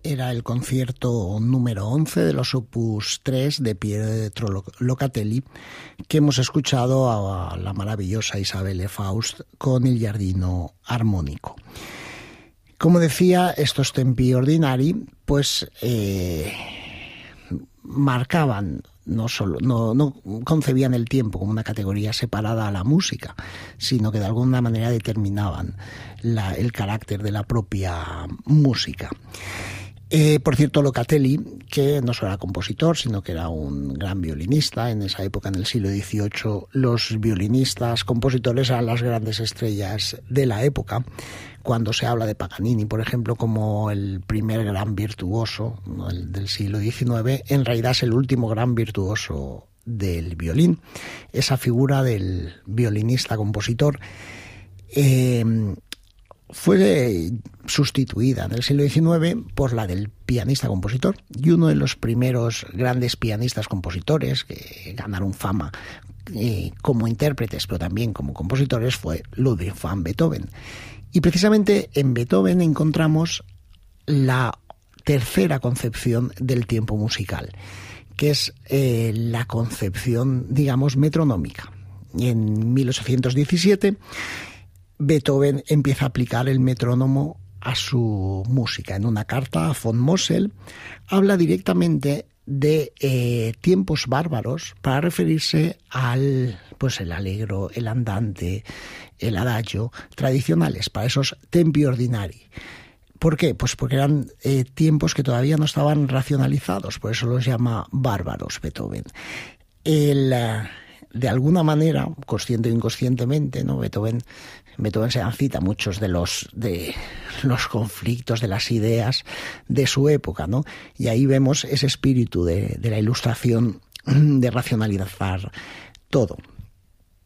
era el concierto número 11 de los Opus 3 de Pietro Locatelli, que hemos escuchado a la maravillosa Isabelle Faust con el Giardino Armonico. Como decía, estos tempi ordinari pues marcaban, no concebían el tiempo como una categoría separada a la música, sino que de alguna manera determinaban el carácter de la propia música. Por cierto, Locatelli, que no solo era compositor, sino que era un gran violinista. En esa época, en el siglo XVIII, los violinistas, compositores eran las grandes estrellas de la época. Cuando se habla de Paganini, por ejemplo, como el primer gran virtuoso, ¿no?, del siglo XIX, en realidad es el último gran virtuoso del violín. Esa figura del violinista-compositor fue sustituida en el siglo XIX por la del pianista-compositor, y uno de los primeros grandes pianistas-compositores que ganaron fama como intérpretes, pero también como compositores, fue Ludwig van Beethoven. Y precisamente en Beethoven encontramos la tercera concepción del tiempo musical, que es la concepción, digamos, metronómica. Y en 1817 Beethoven empieza a aplicar el metrónomo a su música. En una carta a von Mosel habla directamente de tiempos bárbaros para referirse al el allegro, el andante, el adagio tradicionales, para esos tempi ordinari. ¿Por qué? Pues porque eran tiempos que todavía no estaban racionalizados, por eso los llama bárbaros Beethoven. De alguna manera, consciente o inconscientemente, ¿no?, Beethoven se cita muchos de los conflictos, de las ideas de su época, ¿no? Y ahí vemos ese espíritu de la Ilustración, de racionalizar todo.